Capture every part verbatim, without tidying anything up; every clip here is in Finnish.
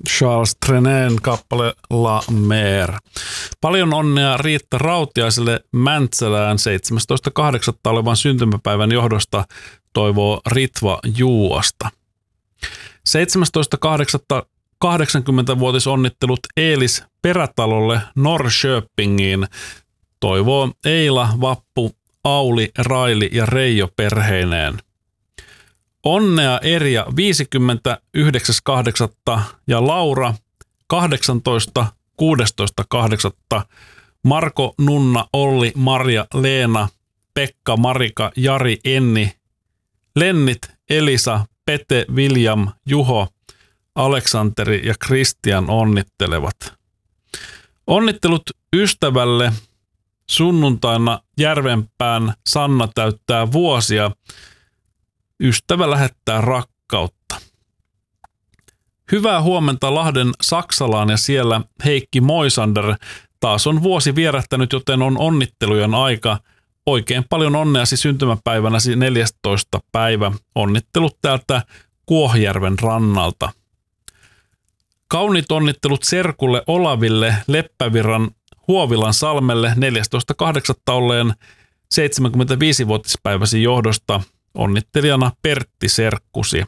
Charles Trenet kappale La Mer. Paljon onnea Riitta Rautiaiselle Mäntsälään seitsemästoista kahdeksatta olevan syntymäpäivän johdosta, toivoo Ritva Juuasta. seitsemästoista kahdeksatta kahdeksankymmentävuotisonnittelut Eelis Perätalolle Norrköpingiin, toivoo Eila, Vappu, Auli, Raili ja Reijo perheineen. Onnea Erja viisikymmentä yhdeksäs kahdeksatta ja Laura kahdeksantoista kuudestoista kahdeksatta, Marko, Nunna, Olli, Marja, Leena, Pekka, Marika, Jari, Enni, Lennit, Elisa, Pete, William, Juho, Aleksanteri ja Kristian onnittelevat. Onnittelut ystävälle sunnuntaina Järvenpään Sanna täyttää vuosia. Ystävä lähettää rakkautta. Hyvää huomenta Lahden Saksalaan ja siellä Heikki Moisander. Taas on vuosi vierähtänyt, joten on onnittelujen aika. Oikein paljon onneasi syntymäpäivänäsi neljästoista päivä. Onnittelut täältä Kuohjärven rannalta. Kauniit onnittelut serkulle Olaville Leppävirran Huovilan salmelle neljästoista kahdeksatta olleen seitsemänkymmentäviisivuotispäiväsi johdosta. Onnittelijana Pertti serkkusi.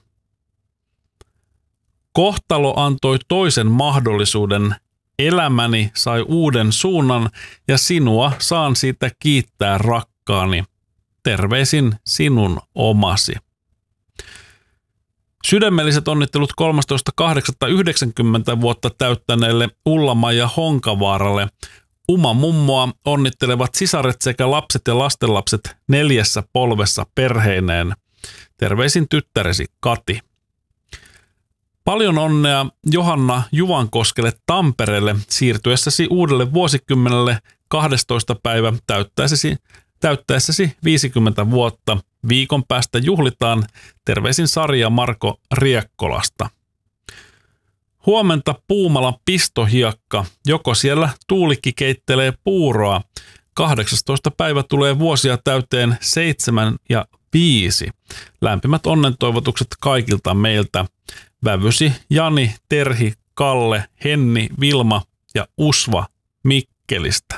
Kohtalo antoi toisen mahdollisuuden. Elämäni sai uuden suunnan ja sinua saan siitä kiittää rakkaani. Terveisin sinun omasi. Sydämelliset onnittelut kolmastoista kahdeksatta yhdeksänkymmentä vuotta täyttäneelle Ulla-Maija Honkavaaralle. Uma mummoa onnittelevat sisaret sekä lapset ja lastenlapset neljässä polvessa perheineen. Terveisin tyttäresi Kati. Paljon onnea Johanna Juvankoskelle Tampereelle siirtyessäsi uudelle vuosikymmenelle kahdestoista päivä täyttäessäsi, täyttäessäsi viisikymmentä vuotta. Viikon päästä juhlitaan. Terveisin Sari ja Marko Riekkolasta. Huomenta Puumalan pistohiakka. Joko siellä Tuulikki keittelee puuroa. kahdeksastoista päivä tulee vuosia täyteen seitsemän ja viisi. Lämpimät onnentoivotukset kaikilta meiltä. Vävysi Jani, Terhi, Kalle, Henni, Vilma ja Usva Mikkelistä.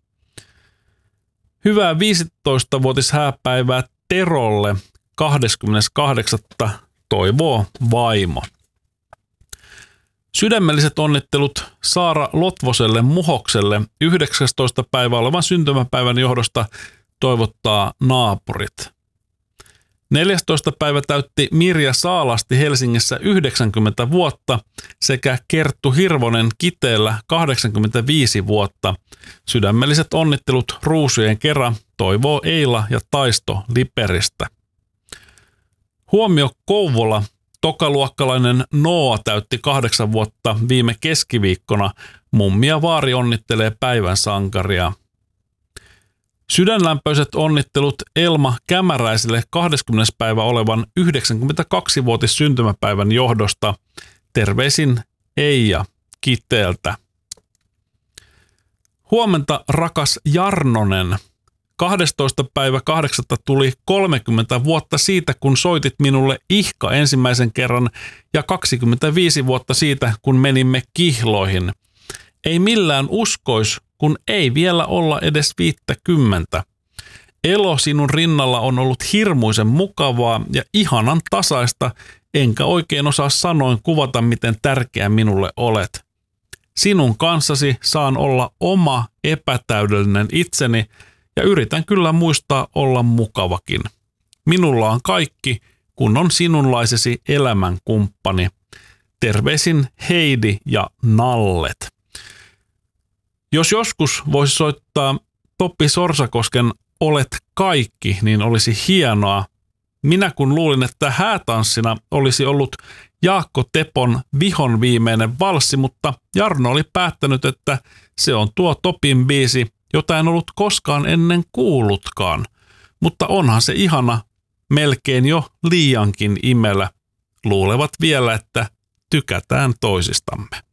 Hyvää viisitoistavuotishääpäivää Terolle kahdeskymmeneskahdeksas toivoo vaimo. Sydämelliset onnittelut Saara Lotvoselle Muhokselle yhdeksästoista päivä olevan syntymäpäivän johdosta toivottaa naapurit. neljästoista päivä täytti Mirja Saalasti Helsingissä yhdeksänkymmentä vuotta sekä Kerttu Hirvonen Kiteellä kahdeksankymmentäviisi vuotta. Sydämelliset onnittelut ruusujen kerran toivoo Eila ja Taisto Liperistä. Huomio Kouvola. Tokaluokkalainen Noa täytti kahdeksan vuotta viime keskiviikkona. Mummi ja vaari onnittelee päivän sankaria. Sydänlämpöiset onnittelut Elma Kämäräiselle kahdeskymmenes päivä olevan yhdeksänkymmentäkaksivuotis syntymäpäivän johdosta. Terveisin Eija Kiteeltä. Huomenta rakas Jarnonen. kahdestoista päivä kahdeksatta tuli kolmekymmentä vuotta siitä, kun soitit minulle ihka ensimmäisen kerran ja kaksikymmentäviisi vuotta siitä, kun menimme kihloihin. Ei millään uskois, kun ei vielä olla edes viittäkymmentä. Elo sinun rinnalla on ollut hirmuisen mukavaa ja ihanan tasaista, enkä oikein osaa sanoin kuvata, miten tärkeä minulle olet. Sinun kanssasi saan olla oma epätäydellinen itseni ja yritän kyllä muistaa olla mukavakin. Minulla on kaikki, kun on sinunlaisesi elämänkumppani. Terveisin Heidi ja Nallet. Jos joskus voisi soittaa Toppi Sorsakosken Olet kaikki, niin olisi hienoa. Minä kun luulin, että häätanssina olisi ollut Jaakko Tepon vihon viimeinen valssi, mutta Jarno oli päättänyt, että se on tuo Topin biisi, jota en ollut koskaan ennen kuullutkaan. Mutta onhan se ihana, melkein jo liiankin imelä. Luulevat vielä, että tykätään toisistamme.